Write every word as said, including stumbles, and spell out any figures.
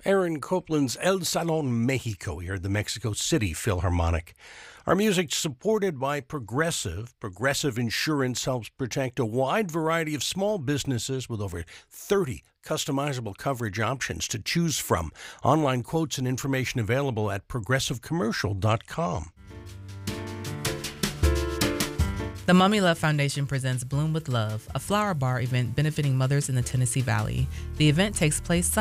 Aaron Copland's El Salon Mexico here at the Mexico City Philharmonic. Our music supported by Progressive. Progressive Insurance helps protect a wide variety of small businesses with over thirty customizable coverage options to choose from. Online quotes and information available at progressive commercial dot com. The Mommy Love Foundation presents Bloom with Love, a flower bar event benefiting mothers in the Tennessee Valley. The event takes place Sunday